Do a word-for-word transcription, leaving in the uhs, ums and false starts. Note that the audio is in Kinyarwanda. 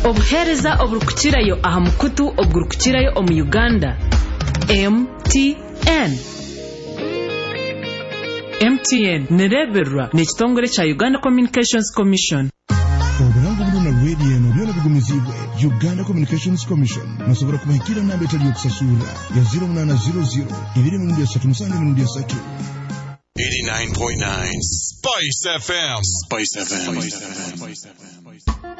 obuhereza oburukukirayo aha mukutu oburukukirayo omu Uganda. M T N M T N nereberwa n'ekitongole kya Uganda Communications Commission. Oburango buluna radio eno byona bigumizibwe Uganda Communications Commission. Musobora kumahikira namba etali yokusasula ya zero nine zero zero ibiri mu three seven three eighty-nine point nine Spice F M. Spice F M. Spice F M.